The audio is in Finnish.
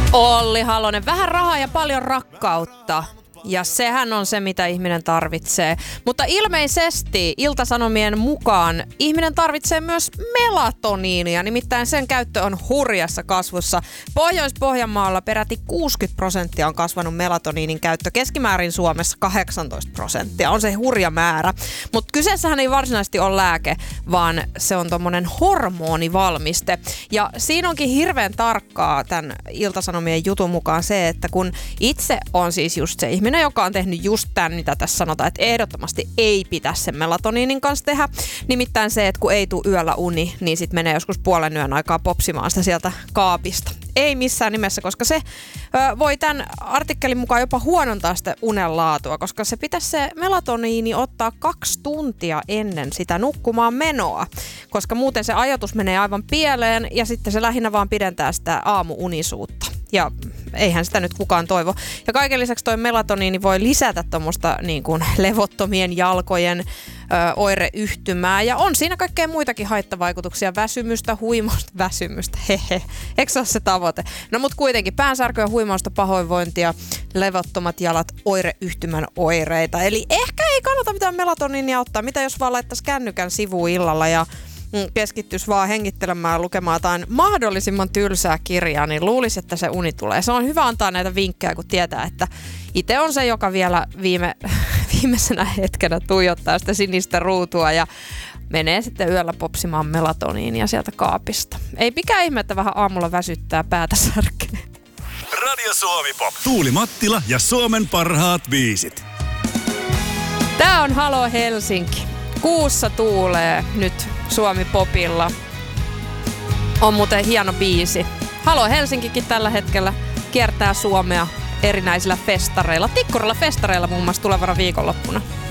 Olli Halonen, vähän rahaa ja paljon rakkautta. Ja sehän on se, mitä ihminen tarvitsee. Mutta ilmeisesti Ilta-Sanomien mukaan ihminen tarvitsee myös melatoniinia. Nimittäin sen käyttö on hurjassa kasvussa. Pohjois-Pohjanmaalla peräti 60% on kasvanut melatoniinin käyttö. Keskimäärin Suomessa 18%. On se hurja määrä. Mutta kyseessähän ei varsinaisesti ole lääke, vaan se on tommonen hormonivalmiste. Ja siinä onkin hirveän tarkkaa tämän Ilta-Sanomien jutun mukaan se, että kun itse on siis just se ihminen, joka on tehnyt just tämän, mitä tässä sanotaan, että ehdottomasti ei pitäisi sen melatoniinin kanssa tehdä. Nimittäin se, että kun ei tule yöllä uni, niin sitten menee joskus puolen yön aikaa popsimaan sitä sieltä kaapista. Ei missään nimessä, koska se voi tämän artikkelin mukaan jopa huonontaa sitä unen laatua, koska se pitäisi se melatoniini ottaa 2 tuntia ennen sitä nukkumaan menoa, koska muuten se ajoitus menee aivan pieleen ja sitten se lähinnä vaan pidentää sitä aamuunisuutta. Ja eihän sitä nyt kukaan toivo. Ja kaiken lisäksi toi melatoniini voi lisätä tuommoista niin kuin levottomien jalkojen oireyhtymää. Ja on siinä kaikkea muitakin haittavaikutuksia. Väsymystä, väsymystä, hehe. Eikö se ole se tavoite? No mut kuitenkin päänsärkyä, huimausta, pahoinvointia, levottomat jalat, oireyhtymän oireita. Eli ehkä ei kannata mitään melatoniinia ottaa. Mitä jos vaan laittaisi kännykän sivuun illalla ja keskittyisi vaan hengittelemään ja lukemaan jotain mahdollisimman tylsää kirjaa, niin luulisi, että se uni tulee. Se on hyvä antaa näitä vinkkejä, kun tietää, että itse on se, joka vielä viimeisenä hetkenä tuijottaa sitä sinistä ruutua ja menee sitten yöllä popsimaan melatoniinia sieltä kaapista. Ei mikään ihme, että vähän aamulla väsyttää, päätä särkenee. Radio Suomi Pop. Tuuli Mattila ja Suomen parhaat biisit. Tää on Halo Helsinki. Kuussa tuulee nyt Suomi Popilla. On muuten hieno biisi. Halo Helsinkikin tällä hetkellä kiertää Suomea erinäisillä festareilla. Tikkurilla festareilla muun muassa tulevana viikonloppuna.